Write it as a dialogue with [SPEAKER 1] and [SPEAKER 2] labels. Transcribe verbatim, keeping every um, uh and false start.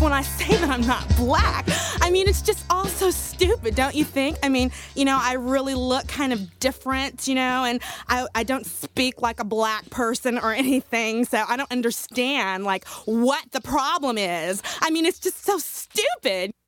[SPEAKER 1] when I say that I'm not black. I mean, it's just all so stupid, don't you think? I mean, you know, I really look kind of different, you know, and I, I don't speak like a black person or anything, so I don't understand, like, what the problem is. I mean, it's just so stupid.